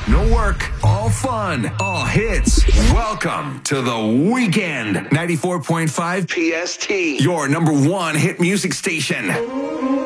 No work, all fun, all hits. Welcome to the weekend. 94.5 PST, your number one hit music station.